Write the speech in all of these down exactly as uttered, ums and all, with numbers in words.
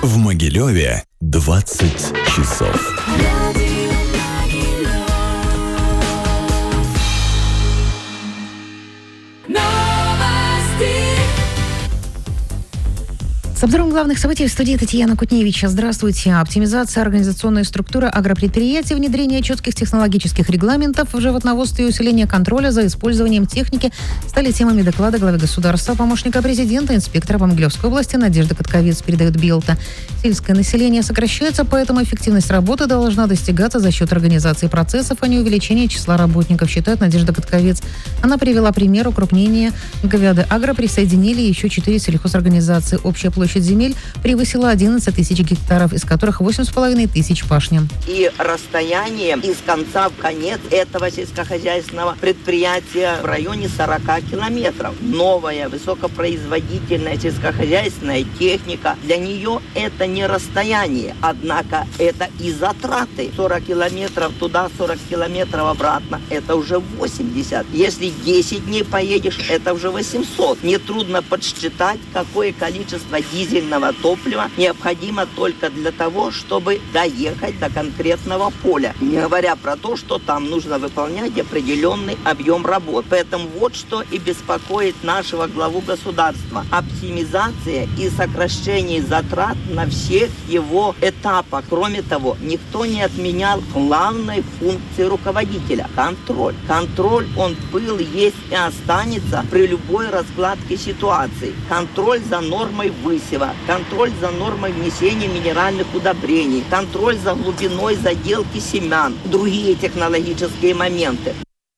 В Могилеве двадцать часов. С обзором главных событий в студии Татьяна Кутневич. Здравствуйте. Оптимизация организационной структуры агропредприятий, внедрение четких технологических регламентов в животноводстве и усиление контроля за использованием техники стали темами доклада главы государства, помощника президента, инспектора по Могилевской области Надежда Катковец, передает Белта. Сельское население сокращается, поэтому эффективность работы должна достигаться за счет организации процессов, а не увеличения числа работников, считает Надежда Катковец. Она привела пример укрупнения говяды агро, присоединили еще четыре сельхозорганизации. Общая площадь земель превысила одиннадцать тысяч гектаров, из которых восемь с половиной тысяч пашня. И расстояние из конца в конец этого сельскохозяйственного предприятия в районе сорок километров. Новая высокопроизводительная сельскохозяйственная техника, для нее это не расстояние, однако это и затраты. сорок километров туда, сорок километров обратно, это уже восемьдесят. Если десять дней поедешь, это уже восемьсот. Нетрудно подсчитать, какое количество дизельного топлива необходимо только для того, чтобы доехать до конкретного поля. Не говоря про то, что там нужно выполнять определенный объем работ. Поэтому вот что и беспокоит нашего главу государства. Оптимизация и сокращение затрат на всех его этапах. Кроме того, никто не отменял главной функции руководителя – контроль. Контроль, он был, есть и останется при любой раскладке ситуации. Контроль за нормой высева, контроль за нормой внесения минеральных удобрений, контроль за глубиной заделки семян, другие технологические моменты.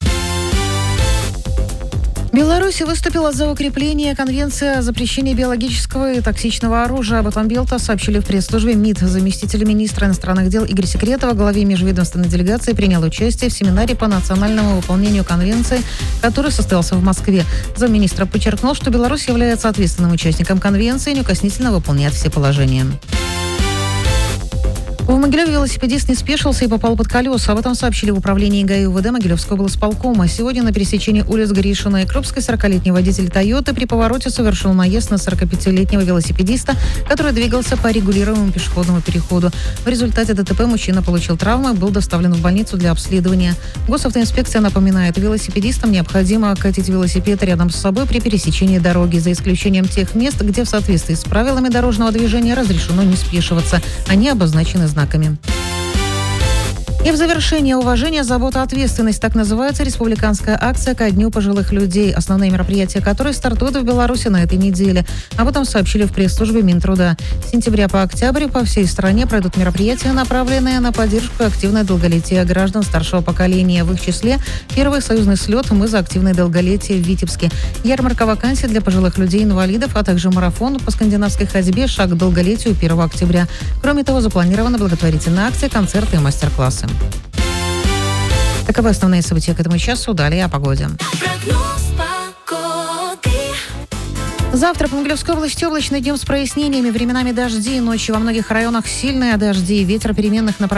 Беларусь выступила за укрепление Конвенции о запрещении биологического и токсичного оружия. Об этом Белта сообщили в пресс-службе МИД. Заместитель министра иностранных дел Игорь Секретов, главе межведомственной делегации, принял участие в семинаре по национальному выполнению Конвенции, который состоялся в Москве. Замминистра подчеркнул, что Беларусь является ответственным участником Конвенции и неукоснительно выполняет все положения. В Могилеве велосипедист не спешился и попал под колеса. Об этом сообщили в управлении ГАИ УВД Могилевского облсполкома. Сегодня на пересечении улиц Гришина и Крупской сорокалетний водитель «Тойоты» при повороте совершил наезд на сорокапятилетнего велосипедиста, который двигался по регулируемому пешеходному переходу. В результате ДТП мужчина получил травмы и был доставлен в больницу для обследования. Госавтоинспекция напоминает, велосипедистам необходимо катить велосипед рядом с собой при пересечении дороги, за исключением тех мест, где в соответствии с правилами дорожного движения разрешено не спешиваться. Они обозначены знаками. И в завершение уважение, забота, ответственность. Так называется республиканская акция ко Дню пожилых людей. Основные мероприятия которой стартуют в Беларуси на этой неделе. Об этом сообщили в пресс-службе Минтруда. С сентября по октябрь по всей стране пройдут мероприятия, направленные на поддержку и активное долголетие граждан старшего поколения. В их числе первый союзный слет «Мы за активное долголетие» в Витебске, ярмарка вакансий для пожилых людей-инвалидов, а также марафон по скандинавской ходьбе «Шаг к долголетию» первого октября. Кроме того, запланированы благотворительные акции, концерты и мастер-классы. Таковы основные события к этому часу. Далее о погоде. Завтра по Могилевской области облачно, днем с прояснениями, временами дожди, ночью во многих районах сильные дожди, ветер переменных направлений.